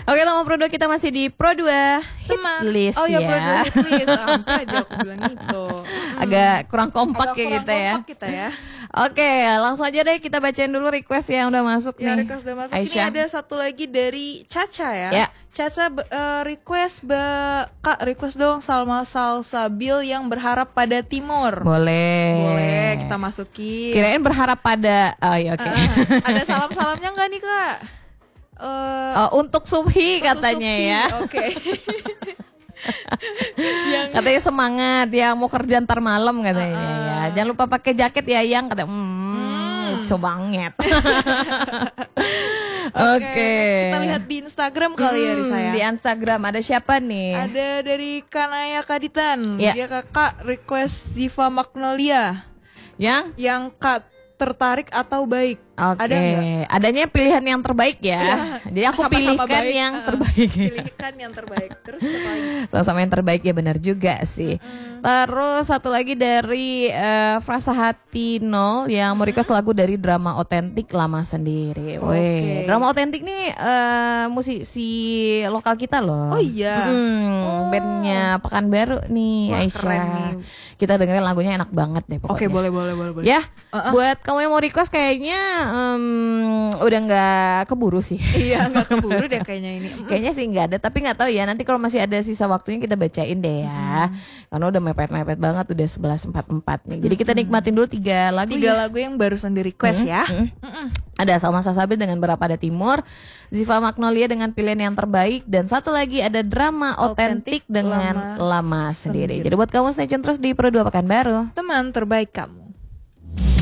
Oke, Lama Pro 2 kita masih di Pro 2 hit list Oh ya, ya. Pro 2 hit list. Sampai aja aku bilang itu. Agak kurang kompak Agak ya kurang kita ya. kompak kita ya. Oke, langsung aja deh kita bacain dulu request yang udah masuk Ya, nih. request udah masuk. Ini Aisyah. ada satu lagi dari Caca ya. Ya. Caca Kak request dong Salma Salsabil yang berharap pada Timur. Boleh, kita masukin. Kirain berharap pada ya oke. Ada salam-salamnya nggak nih Kak? Untuk Subhi Untuk katanya Subhi, ya. Oke. Katanya semangat ya, mau kerja ntar malam katanya ya. Jangan lupa pakai jaket ya yang kata coba banget. Oke. Kita lihat di Instagram kali ya Risa ya. Di Instagram ada siapa nih? Ada dari Kanaya Kaditan. Ya. Dia kakak request Ziva Magnolia. Yang Kak tertarik atau baik. Oke. Ada nggak? Adanya pilihan yang terbaik ya. Jadi aku Sama-sama pilihkan baik. yang terbaik. Pilihkan yang terbaik. Terus apa lagi? Sama-sama yang terbaik ya, benar juga sih. Terus satu lagi dari Frasa Hati 0 yang mau request lagu dari drama otentik Lama Sendiri. Weh, drama otentik nih musisi lokal kita loh. Oh iya. Bandnya Pekanbaru nih. Wah, Aisyah. keren nih. Kita dengerin lagunya enak banget deh pokoknya. Oke, boleh. Ya, buat kamu yang mau request kayaknya udah nggak keburu sih. Iya, nggak keburu deh kayaknya ini. Kayaknya sih nggak ada, tapi nggak tahu ya. Nanti kalau masih ada sisa waktunya kita bacain deh ya. Karena udah mepet-mepet banget, udah 11.44 nih. Jadi kita nikmatin dulu 3 lagu. 3 lagu yang barusan di request ya. Ada Salma Salsabil dengan Berapa Timur, Ziva Magnolia dengan Pilihan yang Terbaik, dan satu lagi ada drama otentik dengan Lama Sendiri. Jadi buat kamu stay tune terus di Pro 2 Pekanbaru. Teman terbaik kamu.